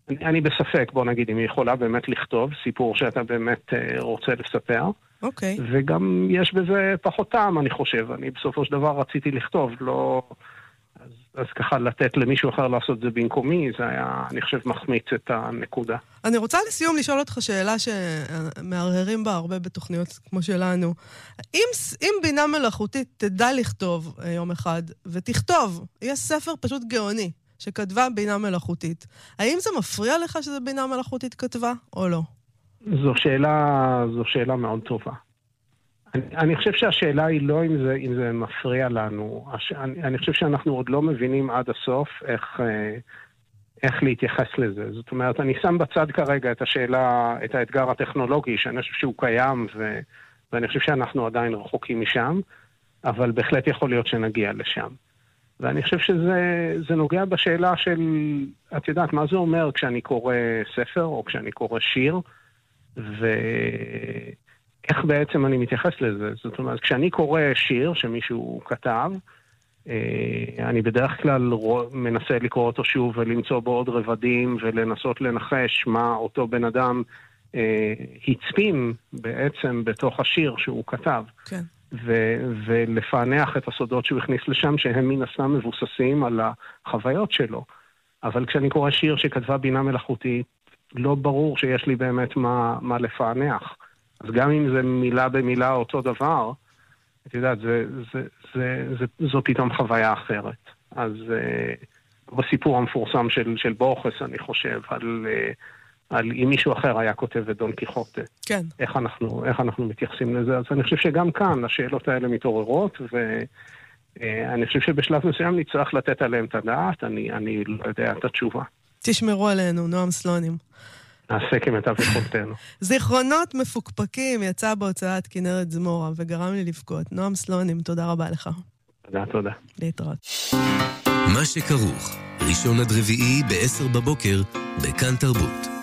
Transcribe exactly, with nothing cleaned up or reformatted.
אני, אני בספק, בוא נגיד, אם היא יכולה באמת לכתוב סיפור שאתה באמת uh, רוצה לספר. אוקיי. וגם יש בזה פחות טעם, אני חושב. אני בסופו של דבר רציתי לכתוב, לא... אז, אז ככה לתת למישהו אחר לעשות זה במקומי, זה היה, אני חושב, מחמיץ את הנקודה. אני רוצה לסיום לשאול אותך שאלה שמערערים בה הרבה בתוכניות כמו שלנו. אם, אם בינה מלאכותית תדע לכתוב יום אחד, ותכתוב, יש ספר פשוט גאוני, שכתבה בינה מלאכותית. האם זה מפריע לך שזה בינה מלאכותית כתבה, או לא? זו שאלה, זו שאלה מאוד טובה. אני, אני חושב שהשאלה היא לא אם זה, אם זה מפריע לנו. הש, אני, אני חושב שאנחנו עוד לא מבינים עד הסוף איך, איך להתייחס לזה. זאת אומרת, אני שם בצד כרגע את השאלה, את האתגר הטכנולוגי, שאני חושב שהוא קיים, ו, ואני חושב שאנחנו עדיין רחוקים משם, אבל בהחלט יכול להיות שנגיע לשם. ואני חושב שזה זה נוגע בשאלה של, את יודעת, מה זה אומר כשאני קורא ספר או כשאני קורא שיר, ואיך בעצם אני מתייחס לזה. זאת אומרת, כשאני קורא שיר שמישהו כתב, אני בדרך כלל מנסה לקרוא אותו שוב ולמצוא בו עוד רבדים ולנסות לנחש מה אותו בן אדם הצפים בעצם בתוך השיר שהוא כתב. כן. ו- ולפענח את הסודות שהוא הכניס לשם, שהם מן הסתם מבוססים על החוויות שלו. אבל כשאני קורא שיר שכתבה בינה מלאכותית, לא ברור שיש לי באמת מה, מה לפענח. אז גם אם זה מילה במילה אותו דבר, את יודעת, זה, זה, זה, זה, זו פתאום חוויה אחרת. אז uh, בסיפור המפורסם של, של בורחס, אני חושב, על... Uh, על אם מישהו אחר היה כותב את דון קיחוטה. כן. איך אנחנו, איך אנחנו מתייחסים לזה. אז אני חושב שגם כאן השאלות האלה מתעוררות, ואני חושב שבשלב מסוים נצטרך לתת עליהם את הדעת, אני, אני לא יודע את התשובה. תשמרו עלינו, נועם סלונים. נעשה כמיטב יכולתנו. זיכרונות מפוקפקים יצא בהוצאת כנרת זמורה, וגרם לי לבכות. נועם סלונים, תודה רבה לך. תודה, תודה. להתראות. מה שכרוך, ראשון עד רביעי בעשר בבוקר, בכאן תרבות.